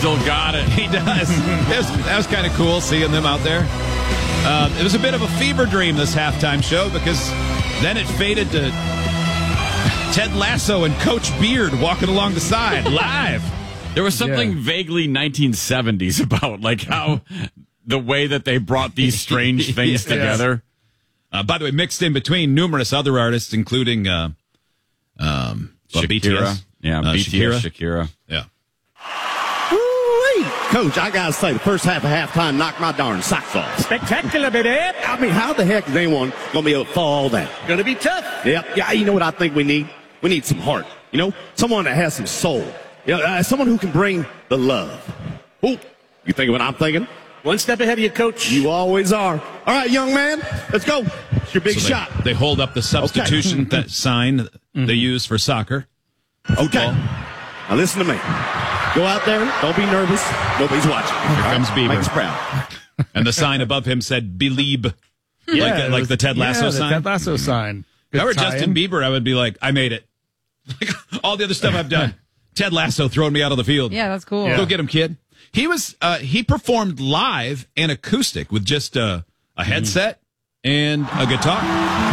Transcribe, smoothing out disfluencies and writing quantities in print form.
still got it. He does. That was kind of cool seeing them out there. It was a bit of a fever dream, this halftime show, because then it faded to Ted Lasso and Coach Beard walking along the side live. There was something vaguely 1970s about, like, how the way that they brought these strange things together. By the way, mixed in between numerous other artists, including Shakira. BTS. Yeah, BTS, Shakira. Yeah. Woo-wee. Coach, I got to say, the first half of halftime knocked my darn socks off. Spectacular, baby. I mean, how the heck is anyone going to be able to follow all that? Going to be tough. Yep. Yeah, you know what I think we need? We need some heart. You know, someone that has some soul. You know, someone who can bring the love. Oh, you thinking what I'm thinking? One step ahead of you, Coach. You always are. All right, young man, let's go. It's your big shot. They hold up the substitution that sign they use for soccer. Okay. Now listen to me. Go out there. Don't be nervous. Nobody's watching. Here comes Bieber. Make us proud. And the sign above him said "Believe," like the Ted Lasso sign. The Ted Lasso sign. If I were Justin Bieber, I would be like, I made it. Like all the other stuff I've done. Ted Lasso throwing me out of the field. Yeah, that's cool. Go get him, kid. He performed live and acoustic with just a headset and a guitar.